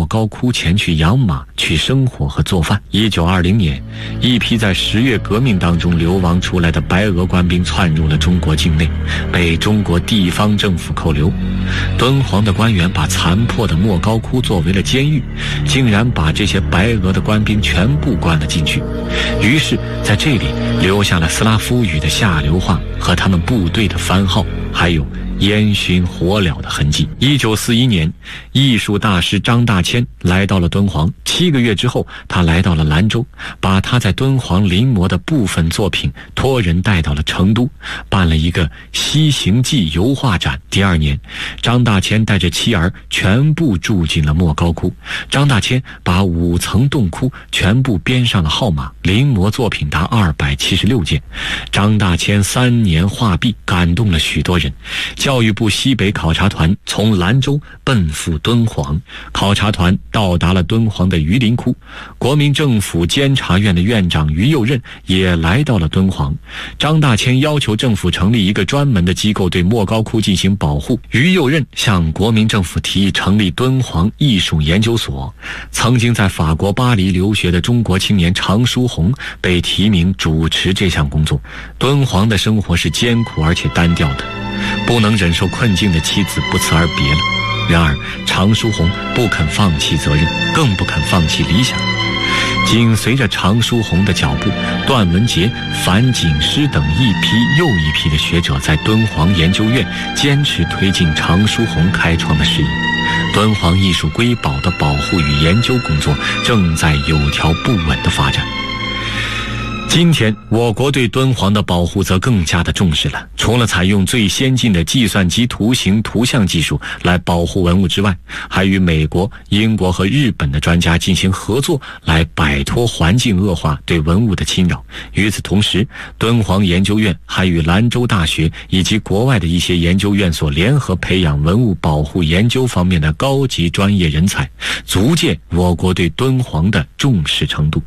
莫高窟前去养马、去生活和做饭。1920年，一批在10月革命当中流亡出来的白俄官兵窜入了中国境内，被中国地方政府扣留。敦煌的官员把残破的莫高窟作为了监狱，竟然把这些白俄的官兵全部关了进去。于是在这里留下了斯拉夫语的下流话和他们部队的番号，还有烟熏火燎的痕迹。1941年，艺术大师张大千来到了敦煌。7个月之后，他来到了兰州，把他在敦煌临摹的部分作品托人带到了成都，办了一个西行记油画展。第2年，张大千带着妻儿全部住进了莫高窟。张大千把5层洞窟全部编上了号码，临摹作品达276件。张大千3年画壁感动了许多人。教育部西北考察团从兰州奔赴敦煌，考察团到达了敦煌的榆林窟。国民政府监察院的院长于右任也来到了敦煌。张大千要求政府成立一个专门的机构对莫高窟进行保护。于右任向国民政府提议成立敦煌艺术研究所。曾经在法国巴黎留学的中国青年常书鸿被提名主持这项工作。敦煌的生活是艰苦而且单调的，不能忍受困境的妻子不辞而别了。然而常书鸿不肯放弃责任，更不肯放弃理想。紧随着常书鸿的脚步，段文杰、樊锦诗等一批又一批的学者在敦煌研究院坚持推进常书鸿开创的事业。敦煌艺术瑰宝的保护与研究工作正在有条不紊地发展。今天我国对敦煌的保护则更加的重视了，除了采用最先进的计算机图形图像技术来保护文物之外，还与美国、英国和日本的专家进行合作，来摆脱环境恶化对文物的侵扰。与此同时，敦煌研究院还与兰州大学以及国外的一些研究院所联合培养文物保护研究方面的高级专业人才，足见我国对敦煌的重视程度。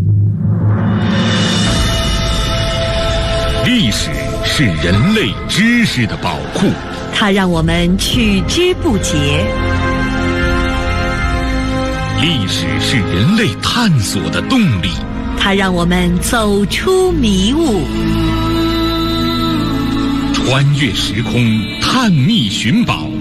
历史是人类知识的宝库， 它让我们取之不竭。 历史是人类探索的动力， 它让我们走出迷雾。 穿越时空，探秘寻宝，